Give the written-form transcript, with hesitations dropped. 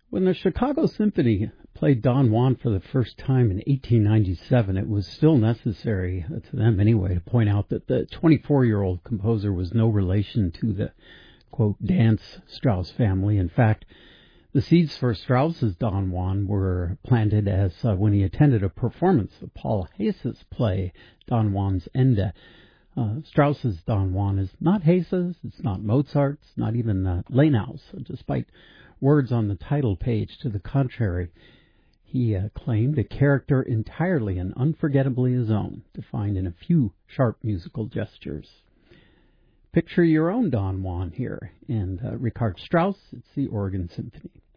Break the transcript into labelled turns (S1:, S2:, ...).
S1: When the Chicago Symphony played Don Juan for the first time in 1897, it was still necessary, to them anyway, to point out that the 24-year-old composer was no relation to the, quote, dance Strauss family. In fact, the seeds for Strauss's Don Juan were planted as when he attended a performance of Paul Heyse's play, Don Juan's Ende. Strauss's Don Juan is not Heyse's, it's not Mozart's, not even Lenau's, despite words on the title page to the contrary. He claimed a character entirely and unforgettably his own, defined in a few sharp musical gestures. Picture your own Don Juan here, and Richard Strauss, it's the Organ Symphony.